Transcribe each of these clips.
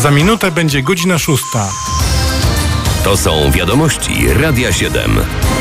Za minutę będzie godzina 6. To są wiadomości Radia 7.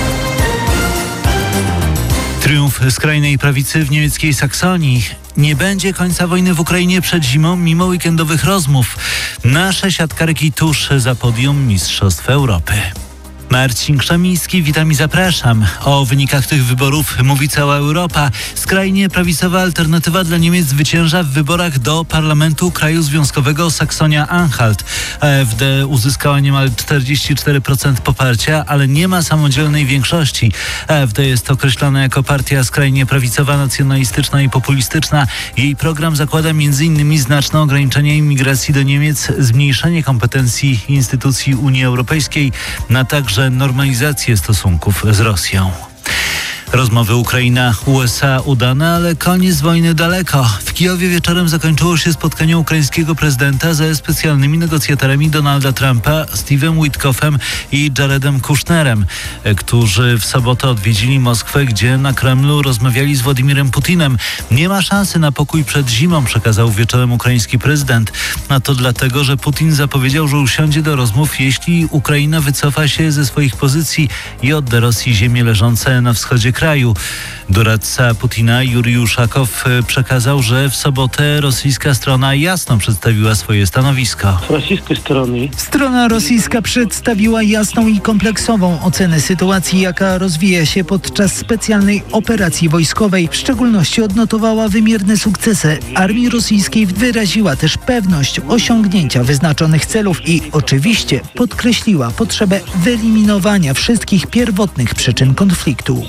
Triumf skrajnej prawicy w niemieckiej Saksonii. Nie będzie końca wojny w Ukrainie przed zimą, mimo weekendowych rozmów. Nasze siatkarki tuż za podium Mistrzostw Europy. Marcin Krzemiński, witam i zapraszam. O wynikach tych wyborów mówi cała Europa. Skrajnie prawicowa alternatywa dla Niemiec zwycięża w wyborach do Parlamentu Kraju Związkowego Saksonia-Anhalt. AfD uzyskała niemal 44% poparcia, ale nie ma samodzielnej większości. AfD jest określana jako partia skrajnie prawicowa, nacjonalistyczna i populistyczna. Jej program zakłada m.in. znaczne ograniczenie imigracji do Niemiec, zmniejszenie kompetencji instytucji Unii Europejskiej, na także normalizację stosunków z Rosją. Rozmowy Ukraina-USA udane, ale koniec wojny daleko. W Kijowie wieczorem zakończyło się spotkanie ukraińskiego prezydenta ze specjalnymi negocjatorami Donalda Trumpa, Steve'em Witkoffem i Jaredem Kushnerem, którzy w sobotę odwiedzili Moskwę, gdzie na Kremlu rozmawiali z Władimirem Putinem. Nie ma szansy na pokój przed zimą, przekazał wieczorem ukraiński prezydent. A to dlatego, że Putin zapowiedział, że usiądzie do rozmów, jeśli Ukraina wycofa się ze swoich pozycji i odda Rosji ziemie leżące na wschodzie kraju. Doradca Putina Jurij Uszakow przekazał, że w sobotę rosyjska strona jasno przedstawiła swoje stanowisko. Strona rosyjska przedstawiła jasną i kompleksową ocenę sytuacji, jaka rozwija się podczas specjalnej operacji wojskowej. W szczególności odnotowała wymierne sukcesy armii rosyjskiej, wyraziła też pewność osiągnięcia wyznaczonych celów i oczywiście podkreśliła potrzebę wyeliminowania wszystkich pierwotnych przyczyn konfliktu.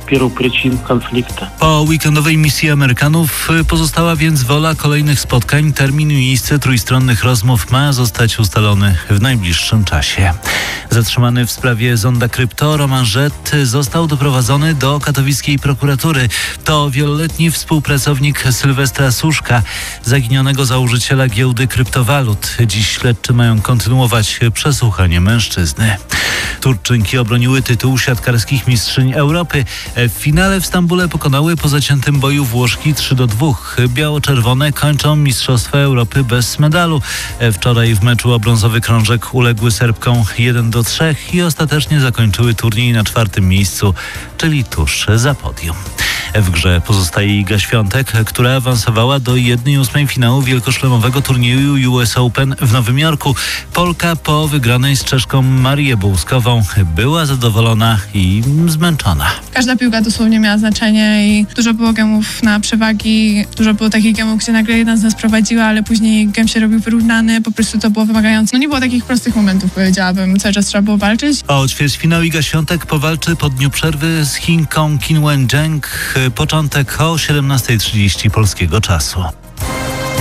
Po weekendowej misji Amerykanów pozostała więc wola kolejnych spotkań. Termin i miejsce trójstronnych rozmów ma zostać ustalony w najbliższym czasie. Zatrzymany w sprawie zonda krypto Roman Żett został doprowadzony do katowickiej prokuratury. To wieloletni współpracownik Sylwestra Suszka, zaginionego założyciela giełdy kryptowalut. Dziś śledczy mają kontynuować przesłuchanie mężczyzny. Turczynki obroniły tytuł siatkarskich mistrzyń Europy. W finale w Stambule pokonały po zaciętym boju Włoszki 3-2. Biało-czerwone kończą Mistrzostwa Europy bez medalu. Wczoraj w meczu o brązowy krążek uległy Serbkom 1-3 i ostatecznie zakończyły turniej na 4. miejscu, czyli tuż za podium. W grze pozostaje Iga Świątek, która awansowała do 1/8 finału wielkoszlemowego turnieju US Open w Nowym Jorku. Polka po wygranej z Czeszką Marię Bołuskową była zadowolona i zmęczona. Każda piłka dosłownie miała znaczenie i dużo było gemów na przewagi. Dużo było takich gemów, gdzie nagle jedna z nas prowadziła, ale później gem się robił wyrównany. Po prostu to było wymagające. Nie było takich prostych momentów, powiedziałabym. Cały czas trzeba było walczyć. O ćwierćfinał Iga Świątek powalczy po dniu przerwy z Chinką Qinwen Zheng. Początek o 17:30 polskiego czasu.